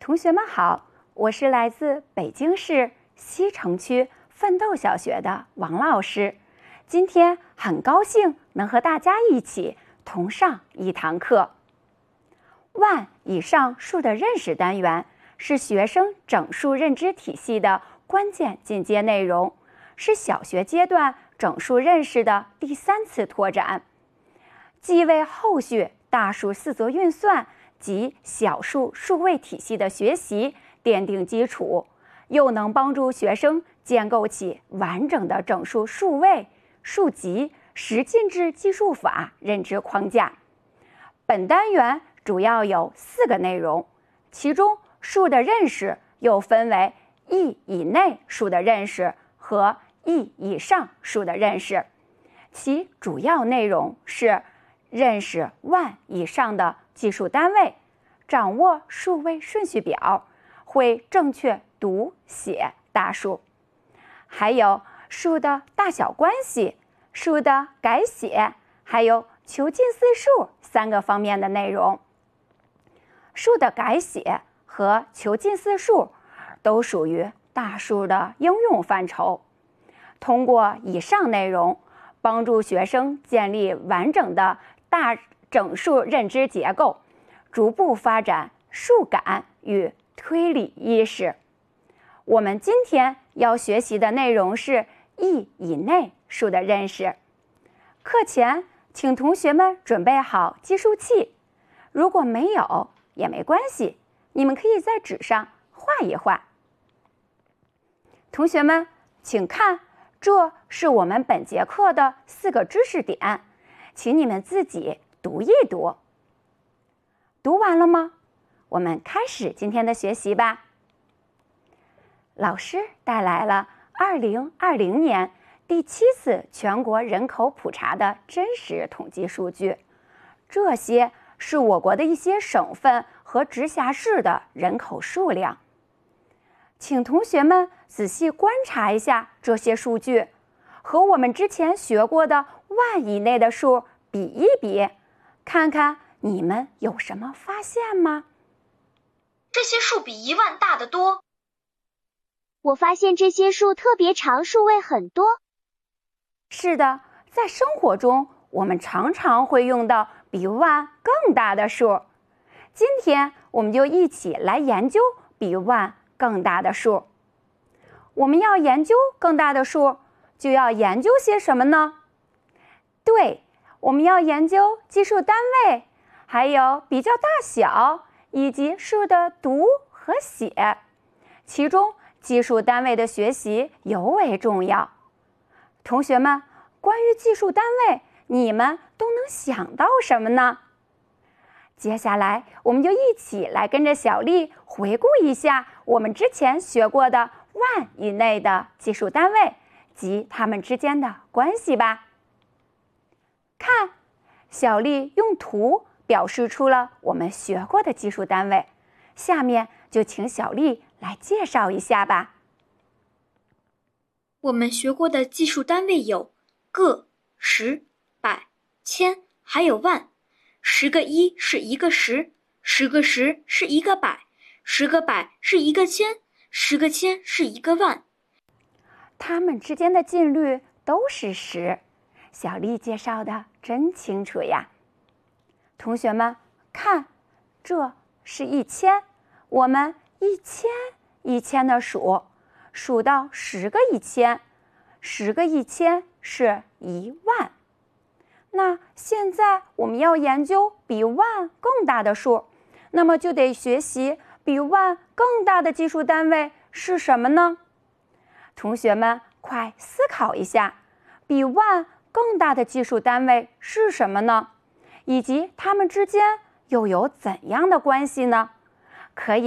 同学们好，我是来自北京市西城区奋斗小学的王老师。今天很高兴能和大家一起同上一堂课。万以上数的认识单元是学生整数认知体系的关键进阶内容，是小学阶段整数认识的第3次拓展，既为后续大数四则运算及小数数位体系的学习奠定基础，又能帮助学生建构起完整的整数数位、数集、十进制计数法认知框架。本单元主要有4个内容，其中数的认识又分为亿以内数的认识和亿以上数的认识，其主要内容是认识万以上的计数单位，掌握数位顺序表，会正确读写大数，还有数的大小关系、数的改写，还有求近似数3个方面的内容。数的改写和求近似数都属于大数的应用范畴。通过以上内容，帮助学生建立完整的大整数认知结构，逐步发展数感与推理意识。我们今天要学习的内容是亿以内数的认识。课前，请同学们准备好计数器，如果没有也没关系，你们可以在纸上画一画。同学们，请看，这是我们本节课的4个知识点，请你们自己读一读。读完了吗？我们开始今天的学习吧。老师带来了2020年第7次全国人口普查的真实统计数据，这些是我国的一些省份和直辖市的人口数量。请同学们仔细观察一下这些数据，和我们之前学过的万以内的数比一比，看看你们有什么发现吗？ 这些数比1万大得多。 我发现这些数特别长，数位很多。 是的，在生活中，我们常常会用到比万更大的数。今天我们就一起来研究比万更大的数。我们要研究更大的数，就要研究些什么呢？对，我们要研究计数单位，还有比较大小，以及数的读和写。其中计数单位的学习尤为重要。同学们，关于计数单位，你们都能想到什么呢？接下来我们就一起来跟着小丽回顾一下我们之前学过的万以内的计数单位及它们之间的关系吧。看，小丽用图表示出了我们学过的计数单位，下面就请小丽来介绍一下吧。 我们学过的计数单位有个、十、百、千，还有万。10个1是1个10， 10个10是1个百，10个百是1个千，10个千是1个万。 它们之间的进律都是10，小丽介绍的真清楚呀。同学们看，这是1000，我们1000的数到10个1000，10个1000是1万。那现在我们要研究比万更大的数，那么就得学习比万更大的计数单位是什么呢？同学们快思考一下，比万更大的计数单位是什么呢？以及它们之间又有怎样的关系呢？可以